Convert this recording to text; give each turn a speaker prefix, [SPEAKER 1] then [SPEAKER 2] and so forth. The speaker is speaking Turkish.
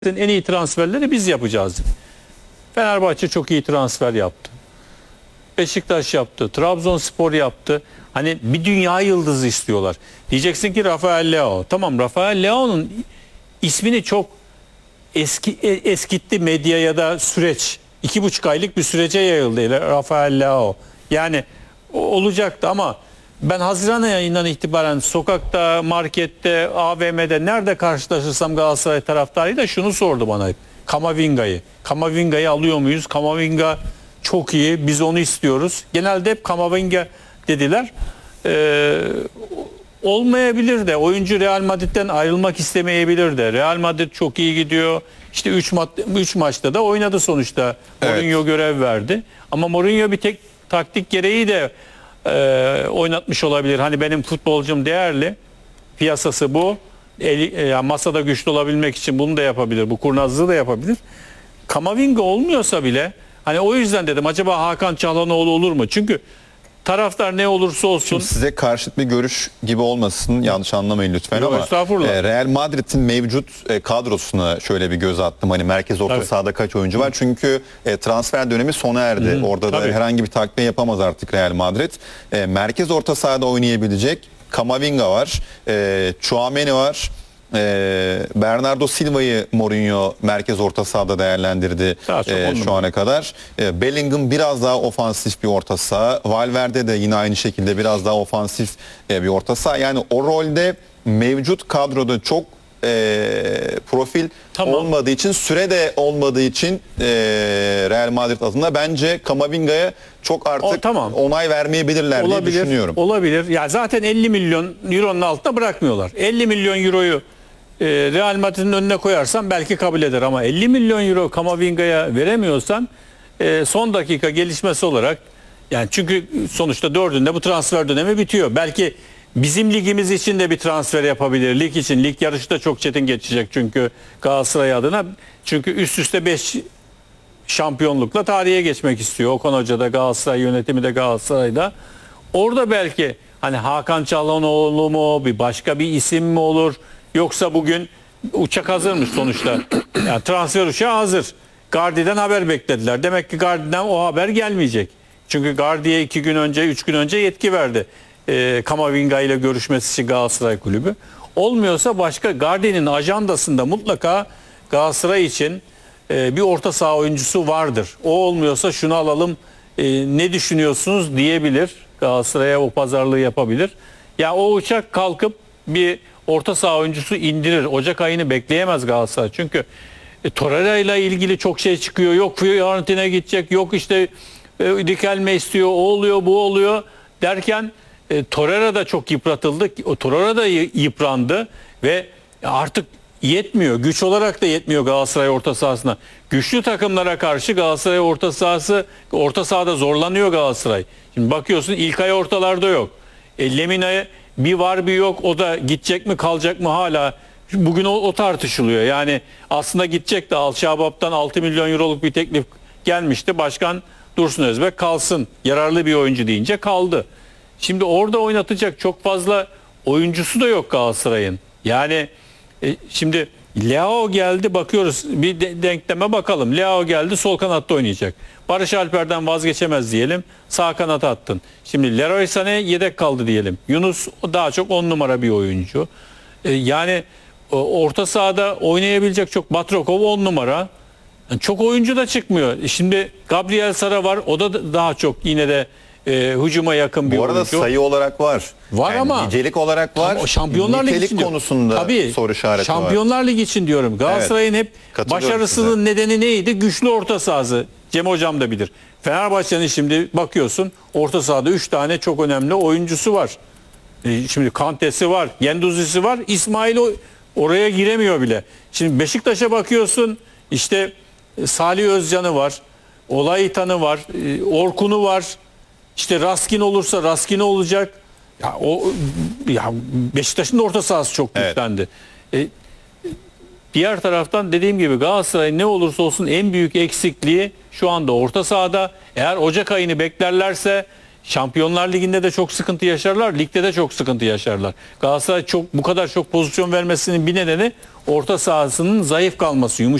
[SPEAKER 1] En iyi transferleri biz yapacağız. Fenerbahçe çok iyi transfer yaptı. Beşiktaş yaptı. Trabzonspor yaptı. Hani bir dünya yıldızı istiyorlar. Diyeceksin ki Rafael Leao. Tamam, Rafael Leao'nun ismini çok eskitti medya ya da süreç. 2,5 aylık bir sürece yayıldı Rafael Leao. Yani olacaktı ama ben Haziran ayından itibaren sokakta, markette, AVM'de nerede karşılaşırsam Galatasaray taraftarıyla şunu sordu bana hep. Kamavinga'yı. Kamavinga'yı alıyor muyuz? Kamavinga çok iyi. Biz onu istiyoruz. Genelde hep Kamavinga dediler. Olmayabilir de. Oyuncu Real Madrid'den ayrılmak istemeyebilir de. Real Madrid çok iyi gidiyor. İşte 3 maçta da oynadı sonuçta. Mourinho görev verdi. Ama Mourinho bir tek taktik gereği de oynatmış olabilir. Hani benim futbolcum değerli. Piyasası bu. Yani masada güçlü olabilmek için bunu da yapabilir. Bu kurnazlığı da yapabilir. Kamavinga olmuyorsa bile hani o yüzden dedim acaba Hakan Çalhanoğlu olur mu? Çünkü taraftar ne olursa olsun.
[SPEAKER 2] Şimdi size karşıt bir görüş gibi olmasın, yanlış anlamayın lütfen.
[SPEAKER 1] Yok,
[SPEAKER 2] ama Real Madrid'in mevcut kadrosuna şöyle bir göz attım. Hani merkez orta sahada kaç oyuncu var? Çünkü transfer dönemi sona erdi. Orada da herhangi bir takviye yapamaz artık Real Madrid. Merkez orta sahada oynayabilecek Kamavinga var. Tchouaméni var. Bernardo Silva'yı Mourinho merkez orta sahada değerlendirdi şu ana kadar. Bellingham biraz daha ofansif bir orta saha. Valverde de yine aynı şekilde biraz daha ofansif bir orta saha. Yani o rolde mevcut kadroda çok profil olmadığı için, süre de olmadığı için Real Madrid adına bence Kamavinga'ya çok artık onay vermeyebilirler diye düşünüyorum.
[SPEAKER 1] Olabilir. Ya zaten 50 milyon euronun altında bırakmıyorlar. 50 milyon euroyu Real Madrid'in önüne koyarsan belki kabul eder ama 50 milyon euro Kamavinga'ya veremiyorsan son dakika gelişmesi olarak, yani çünkü sonuçta 4'ünde bu transfer dönemi bitiyor. Belki bizim ligimiz için de bir transfer yapabilir. Lig için. Lig yarışı da çok çetin geçecek çünkü Galatasaray adına. Çünkü üst üste 5 şampiyonlukla tarihe geçmek istiyor. Okan Hoca da, Galatasaray yönetimi de Galatasaray'da. Orada belki hani Hakan Çalhanoğlu mu, bir başka bir isim mi olur? Yoksa bugün uçak hazırmış sonuçta. Yani transfer uçağı hazır. Gardi'den haber beklediler. Demek ki Gardi'den o haber gelmeyecek. Çünkü Gardi'ye 2 gün önce, 3 gün önce yetki verdi. Kamavinga ile görüşmesi için Galatasaray Kulübü. Olmuyorsa başka Gardi'nin ajandasında mutlaka Galatasaray için bir orta saha oyuncusu vardır. O olmuyorsa şunu alalım, ne düşünüyorsunuz diyebilir. Galatasaray'a o pazarlığı yapabilir. Ya o uçak kalkıp bir orta saha oyuncusu indirir. Ocak ayını bekleyemez Galatasaray. Çünkü Torreira ile ilgili çok şey çıkıyor. Yok Fiorentina'ya gidecek. Yok işte Riquelme istiyor. O oluyor, bu oluyor derken Torreira da çok yıpratıldı. O Torreira da yıprandı ve artık yetmiyor. Güç olarak da yetmiyor Galatasaray orta sahasına. Güçlü takımlara karşı Galatasaray orta sahada zorlanıyor Galatasaray. Şimdi bakıyorsun İlkay ortalarda yok. Lemina'ya bir var bir yok. O da gidecek mi kalacak mı hala. Bugün o tartışılıyor. Yani aslında gidecek de Al-Şabab'dan 6 milyon euroluk bir teklif gelmişti. Başkan Dursun Özbek kalsın. Yararlı bir oyuncu deyince kaldı. Şimdi orada oynatacak çok fazla oyuncusu da yok Galatasaray'ın. Yani şimdi Leao geldi, bakıyoruz bir denkleme bakalım. Leao geldi, sol kanatta oynayacak. Barış Alper'den vazgeçemez diyelim. Sağ kanata attın. Şimdi Leroy Sané yedek kaldı diyelim. Yunus daha çok 10 numara bir oyuncu. Yani orta sahada oynayabilecek çok, Batrokov 10 numara. Yani çok oyuncu da çıkmıyor. Şimdi Gabriel Sara var. O da daha çok yine de hücuma yakın bir oyuncu.
[SPEAKER 2] Bu arada sayı olarak var.
[SPEAKER 1] Var yani ama
[SPEAKER 2] nicelik olarak var.
[SPEAKER 1] O Şampiyonlar Ligi için
[SPEAKER 2] konusunda soru işareti
[SPEAKER 1] Şampiyonlar Ligi için diyorum. Galatasaray'ın hep başarısının nedeni neydi? Güçlü orta sahası. Cem Hocam da bilir. Fenerbahçe'nin şimdi bakıyorsun orta sahada 3 tane çok önemli oyuncusu var. Şimdi Kante'si var, Gendouzi'si var. İsmail oraya giremiyor bile. Şimdi Beşiktaş'a bakıyorsun, işte Salih Özcan'ı var, Olaytan'ı var, Orkun'u var. İşte Raskin olursa Raskin olacak. Ya Beşiktaş'ın da orta sahası çok güçlendi. Diğer taraftan dediğim gibi Galatasaray ne olursa olsun en büyük eksikliği şu anda orta sahada. Eğer Ocak ayını beklerlerse Şampiyonlar Ligi'nde de çok sıkıntı yaşarlar, ligde de çok sıkıntı yaşarlar. Galatasaray bu kadar çok pozisyon vermesinin bir nedeni orta sahasının zayıf kalması,